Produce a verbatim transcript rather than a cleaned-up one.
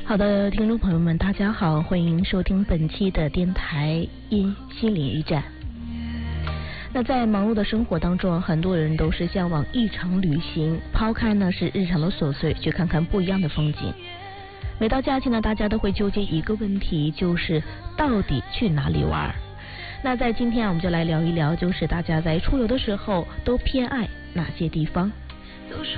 好的，听众朋友们，大家好，欢迎收听本期的电台音心理驿站。那在忙碌的生活当中，很多人都是向往一场旅行，抛开呢是日常的琐碎，去看看不一样的风景。每到假期呢，大家都会纠结一个问题，就是到底去哪里玩。那在今天啊，我们就来聊一聊，就是大家在出游的时候都偏爱哪些地方。都说